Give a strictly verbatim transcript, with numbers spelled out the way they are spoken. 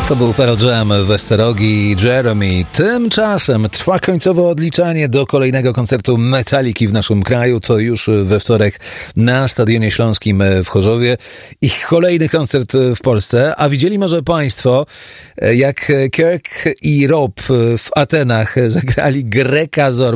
To był Pearl Jam, Westerogi, Jeremy. Tymczasem trwa końcowe odliczanie do kolejnego koncertu Metaliki w naszym kraju. To już we wtorek na Stadionie Śląskim w Chorzowie. Ich kolejny koncert w Polsce. A widzieli może Państwo, jak Kirk i Rob w Atenach zagrali Greka Zorba.